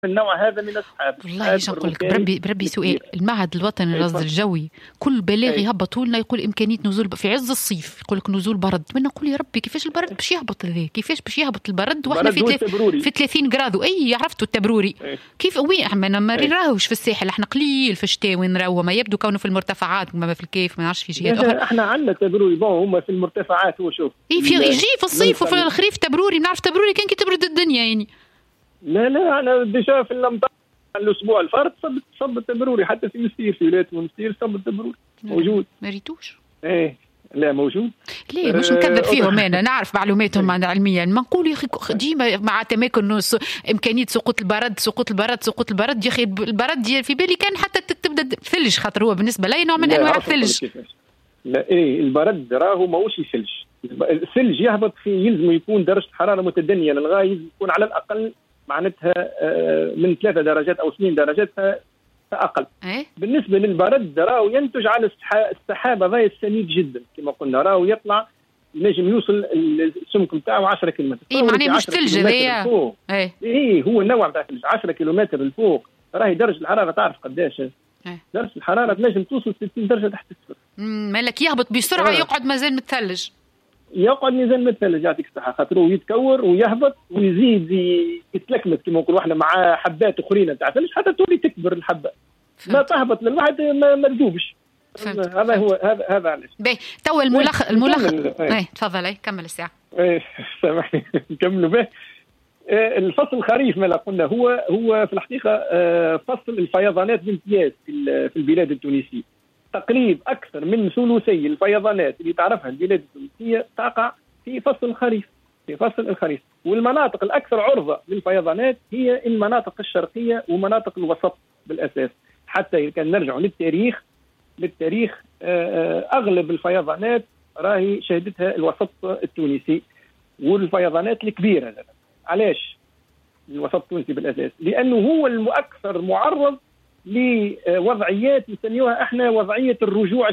النوع هذا من السحاب. والله ايش نقول لك، بربي سؤال. المعهد الوطني للرصد الجوي كل بلاغ يهبطوا لنا يقول امكانيه نزول في عز الصيف، يقول لك نزول برد. من نقول يا ربي كيفاش البرد باش يهبط هذا؟ كيفاش باش يهبط البرد واحنا في 30 جراد؟ اي عرفتوا التبروري كيف؟ وين احنا ما نراهوش في الساحل، احنا قليل في الشتاء وين نراوه، ما يبدو كونه في المرتفعات ما في الكيف، ما نعرفش في جهات اخرى. احنا عندنا تبروري هم في المرتفعات. هو شوف يجي في الصيف وفي الخريف تبروري، نعرف تبروري كان كي تبرد الدنيا يعني. لا انا ديجا في الامطار الاسبوع الفارط صب التبروري، حتى في مستير، في ولاية مستير صب التبروري موجود. ما ريتوش لا موجود. ليه مش نكذب فيهم، انا نعرف معلوماتهم علميا. ما نقول يا اخي ديما مع تماكن امكانيه سقوط البرد يا اخي البرد في بالي كان حتى تبدا ثلج، خاطر هو بالنسبه لي نوع من انواع الثلج. لا البرد راهو ماهوش ثلج. الثلج يهبط يلزم يكون درجه حراره متدنيه للغايه، يكون على الاقل معناتها من 3 درجات أو 2 درجات فأقل. بالنسبة للبرد راهو ينتج على السحابة ضي السميك جدا كما قلنا، راهو يطلع نجم يوصل السمك نتاعو 10 كيلومتر. معناه مش ثلج هذايا. هو النوع نتاع الثلج 10 كيلومتر الفوق، راهي درجة الحرارة تعرف قداش؟ درجة الحرارة تنجم توصل 60 درجة تحت الصفر. مالك يهبط بسرعة يقعد مازال متثلج. يقعد ميزان مثل يعطيك الصحة، خاطر يتكور ويهبط ويزيد يتلكمت كما نقولوا احنا مع حبات اخرين نتاع ثلج حتى تولي تكبر الحبة. ما تهبط للواحد ما تذوبش. هذا هو هذا علاش. باهي توا الملخص تفضل كمل الساعة. سامحني نكملوا به. الفصل الخريف ما قلنا هو في الحقيقة فصل الفيضانات بامتياز في البلاد التونسية. تقريب أكثر من ثلثي الفيضانات اللي تعرفها البلاد التونسية تقع في فصل الخريف. والمناطق الأكثر عرضة للفيضانات هي المناطق الشرقية ومناطق الوسط بالأساس. حتى إذا كان نرجع للتاريخ أغلب الفيضانات راهي شهدتها الوسط التونسي والفيضانات الكبيرة. علاش الوسط التونسي بالأساس؟ لأنه هو الأكثر معرض لوضعيات نسميوها احنا وضعيه الرجوع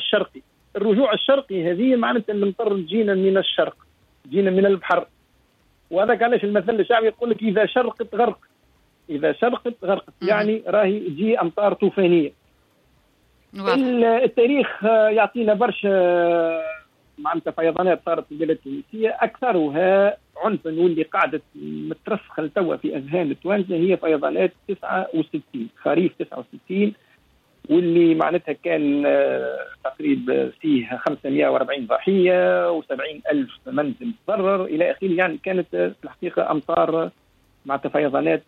الشرقي هذه معناتها المطر جينا من الشرق، جينا من البحر. وهذاك علاش المثل الشعبي يقول لك اذا شرقت غرقت يعني راهي تجي امطار طوفانيه. التاريخ يعطينا برشا معناتها فيضانات صارت في البلاد التونسيه، اكثرها عنفا واللي قاعدة مترسخة لتوا في أذهان التوانسة هي فيضانات 69 خريف 69 واللي معناتها كان تقريبا فيه 540 ضحية و70 ألف منزل تضرر إلى آخره. يعني كانت في الحقيقة أمطار معناتها فيضانات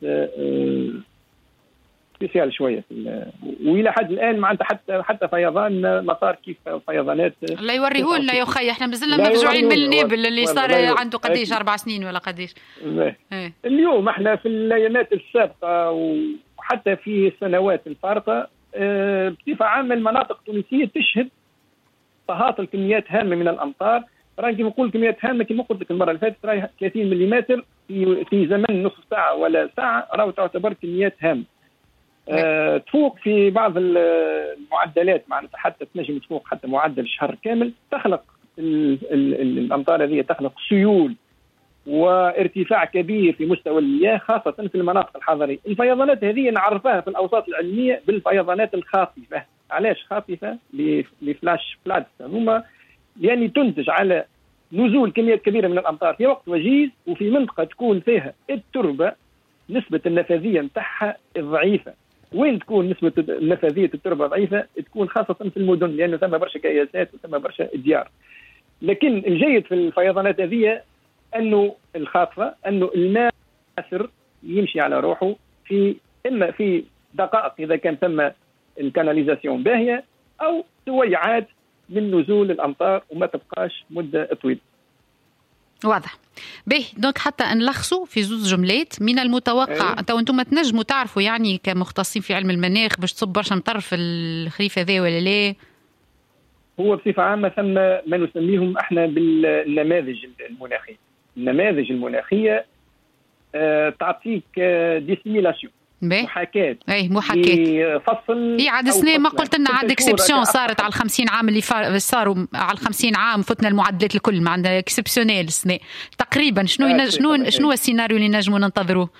سبيسيال شويه والى حد الان معناتها حتى فيضان مطار كيف فيضانات لا يوريه لنا يا اخي. احنا مازلنا مفجوعين من النابل اللي صار عنده قديش 4 سنين ولا قديش. اليوم احنا في الايامات السابقه وحتى في السنوات الفارطه بصفه عامه المناطق التونسيه تشهد تهاطل كميات هامه من الامطار. راهي كيما نقول كميات هامه كما قلت لك المره اللي فاتت راهي 30 ملم في زمن نصف ساعه ولا ساعه راهو تعتبر كميات هامه. تفوق في بعض المعدلات معناتها حتى تنجم تفوق حتى معدل شهر كامل. تخلق الامطار هذه تخلق سيول وارتفاع كبير في مستوى المياه خاصه في المناطق الحضريه. الفيضانات هذه نعرفها في الاوساط العلميه بالفيضانات الخاطفه. علاش خاطفه؟ لفلاش فلادز هما يعني تنتج على نزول كميات كبيره من الامطار في وقت وجيز وفي منطقه تكون فيها التربه نسبه النفاذيه نتاعها ضعيفه. وين تكون نسبة نفاذية التربة ضعيفة؟ تكون خاصة في المدن لأنه ثم برشا كياسات وثم برشا ديار. لكن الجيد في الفيضانات هذه أنه الخاطفة أنه الماء يسر يمشي على روحه إما في دقائق إذا كان ثم الكاناليزاسيون باهية أو سويعات من نزول الأمطار وما تبقاش مدة طويلة. واضح. به دونك حتى نلخصوا في زوج جملات من المتوقع تو انتم تنجموا تعرفوا يعني كمختصين في علم المناخ باش تصب برشا مطر في الخريف هذا ولا لا؟ هو بصفه عامه ثم ما نسميهم احنا بالنماذج المناخيه. النماذج المناخيه تعطيك ديسيميلاسيون محاكاة. فصل هي عاد سنة ما قلت لنا عاد اكسبسيون صارت على 50 عام اللي صاروا على 50 عام فتنا المعدلات الكل ما عندنا اكسبسيونيل سنة تقريبا. شنو السيناريو اللي نجموا ننتظروه؟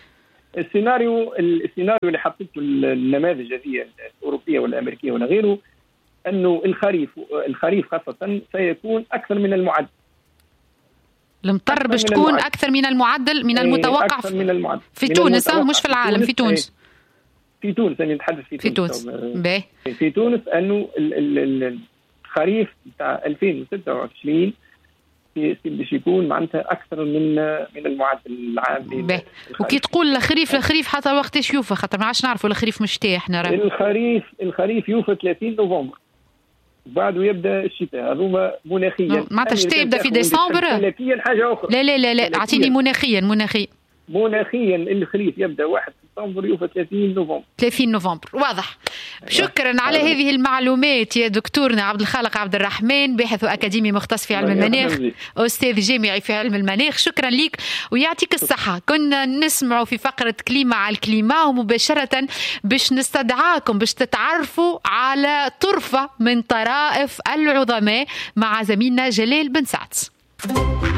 السيناريو اللي حطيته النماذج هذه الاوروبيه والامريكيه ولا غيره، انه الخريف خاصه سيكون اكثر من المعدل. المطر باش تكون اكثر من المعدل من المتوقع أكثر من المعدل. في تونس، مش في العالم، في تونس. في تونس انا نتحدث في تونس. في تونس انه الخريف بتاع 2026 باش يكون معناتها اكثر من المعدل العام. وكي تقول الخريف حتى وقتاش يوفى؟ خاطر ما عادش نعرفوا الخريف مش تاح نرى. الخريف يوفى 30 نوفمبر بعده يبدا الشتاء. هذوما مناخيا معناتها الشتاء يبدا في ديسمبر. فلكيا حاجه اخرى. لا اعطيني مناخيا الخريف يبدا 1 سبتمبر يوفى 30 نوفمبر. واضح. شكرا على هذه المعلومات يا دكتورنا عبد الخالق عبد الرحمن، باحث واكاديمي مختص في علم المناخ، استاذ جامعي في علم المناخ. شكرا لك ويعطيك الصحه. كنا نسمعوا في فقره كليما على الكليما، ومباشره باش نستدعاكم باش تتعرفوا على طرفه من طرائف العظماء مع زميلنا جلال بن سعد.